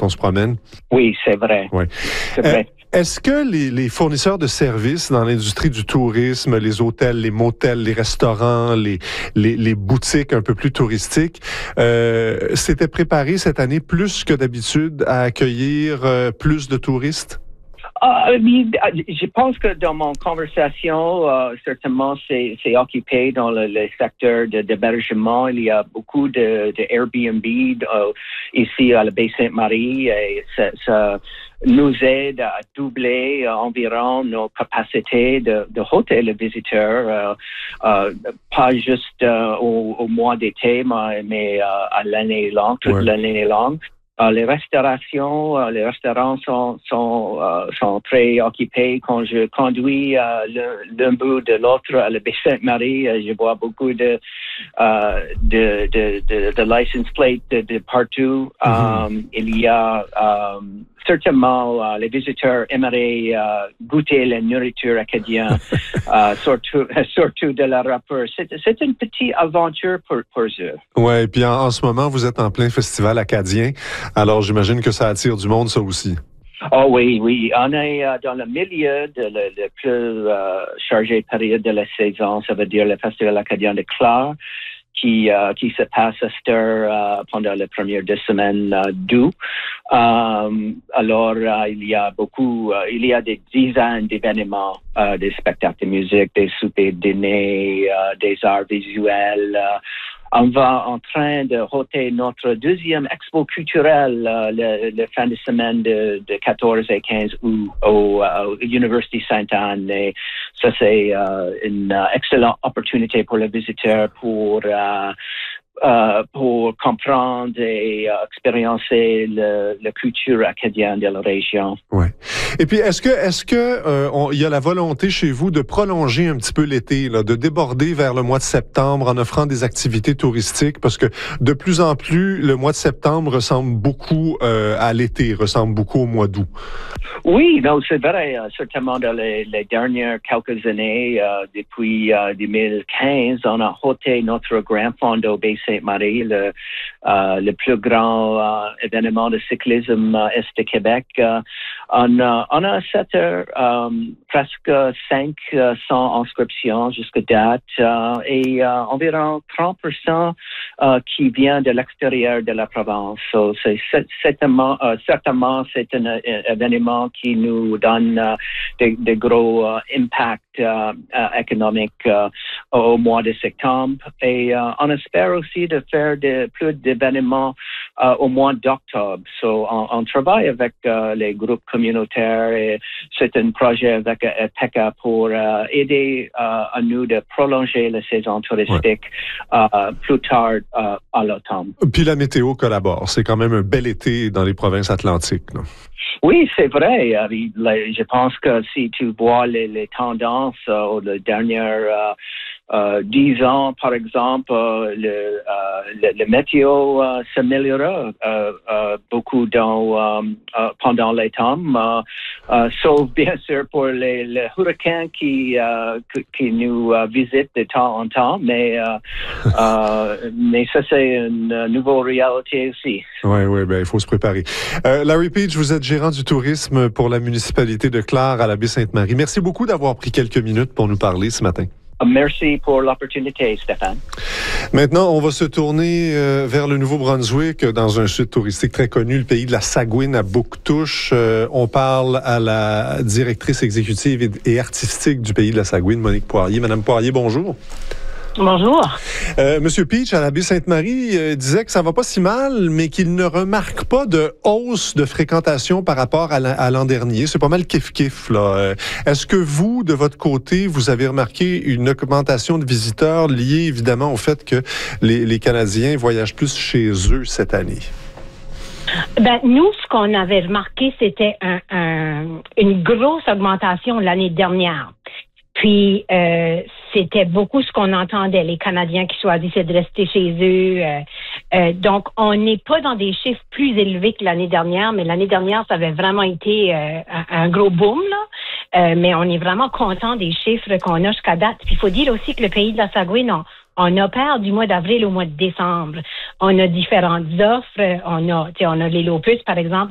on se promène. Oui, c'est vrai. Ouais. C'est vrai. Est-ce que les fournisseurs de services dans l'industrie du tourisme, les hôtels, les motels, les restaurants, les boutiques un peu plus touristiques, s'étaient préparés cette année plus que d'habitude à accueillir plus de touristes? Je pense que dans mon conversation, certainement, c'est occupé dans le secteur d'hébergement. Il y a beaucoup de Airbnb ici à la baie Sainte-Marie et ça nous aide à doubler environ nos capacités de hôtel les visiteurs, pas juste au mois d'été, mais à l'année longue, toute l'année longue. Les restaurants sont très occupés. Quand je conduis d'un bout de l'autre à la baie Sainte-Marie, je vois beaucoup de license plates de partout. Il y a certainement les visiteurs aimeraient goûter la nourriture acadienne, surtout de la râpeur. C'est une petite aventure pour eux. Ouais, et puis en ce moment, vous êtes en plein festival acadien. Alors, j'imagine que ça attire du monde, ça aussi. Oh oui. On est dans le milieu de la plus chargée période de la saison. Ça veut dire le Festival acadien de Clare qui se passe à cette heure pendant les premières 2 semaines d'août. Alors, il y a des dizaines d'événements, des spectacles de musique, des soupers de dîner, des arts visuels. On va en train de hoter notre deuxième expo culturelle le fin de semaine de 14 et 15 août au University Sainte-Anne. Et ça, c'est une excellente opportunité pour les visiteurs pour comprendre et expérimenter la culture acadienne de la région. Ouais. Et puis, est-ce que il y a la volonté chez vous de prolonger un petit peu l'été, là, de déborder vers le mois de septembre en offrant des activités touristiques, parce que de plus en plus, le mois de septembre ressemble beaucoup à l'été, ressemble beaucoup au mois d'août. Oui, non, c'est vrai. Certainement, dans les dernières quelques années, depuis 2015, on a hoté notre grand fondo Baie Sainte-Marie, le plus grand événement de cyclisme est de Québec. On a cette heure presque 500 inscriptions jusqu'à date et environ 30% qui vient de l'extérieur de la province. So, certainement, c'est un événement qui nous donne des gros impacts économiques au mois de septembre. Et on espère aussi de faire plus d'événements au mois d'octobre. So, on travaille avec les groupes communautaires et c'est un projet avec EPECA pour aider à nous de prolonger la saison touristique plus tard à l'automne. Puis la météo collabore. C'est quand même un bel été dans les provinces atlantiques, là. Oui, c'est vrai. Je pense que si tu vois les tendances aux dernières 10 ans, par exemple, le météo s'améliorera beaucoup pendant l'automne, sauf bien sûr pour les hurricanes qui nous visitent de temps en temps, mais ça c'est une nouvelle réalité aussi. Oui, ben il faut se préparer. Larry Peach, vous êtes gérant du tourisme pour la municipalité de Clare à la baie Sainte-Marie. Merci beaucoup d'avoir pris quelques minutes pour nous parler ce matin. Merci pour l'opportunité, Stéphane. Maintenant, on va se tourner vers le Nouveau-Brunswick, dans un site touristique très connu, le pays de la Saguine à Bouctouche. On parle à la directrice exécutive et artistique du pays de la Saguine, Monique Poirier. Madame Poirier, bonjour. Bonjour. Monsieur Peach, à la baie Sainte-Marie, disait que ça va pas si mal, mais qu'il ne remarque pas de hausse de fréquentation par rapport à l'an dernier. C'est pas mal kiff-kiff, là. Est-ce que vous, de votre côté, vous avez remarqué une augmentation de visiteurs liée évidemment au fait que les Canadiens voyagent plus chez eux cette année? Ben, nous, ce qu'on avait remarqué, c'était une grosse augmentation l'année dernière. Puis, c'était beaucoup ce qu'on entendait, les Canadiens qui choisissaient de rester chez eux. Donc, on n'est pas dans des chiffres plus élevés que l'année dernière, mais l'année dernière, ça avait vraiment été un gros boom, là. Mais on est vraiment content des chiffres qu'on a jusqu'à date. Puis, il faut dire aussi que le pays de la Saguine, on opère du mois d'avril au mois de décembre. On a différentes offres. On a les Lopus, par exemple.